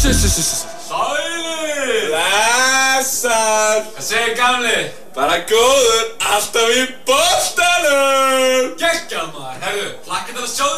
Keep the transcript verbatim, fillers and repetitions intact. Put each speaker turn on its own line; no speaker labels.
Sælir!
Blessar!
Hvað segir gamli?
Bara góður, alltaf í boltanum!
Geggjað maður! Herru, hlakka til að sjá þig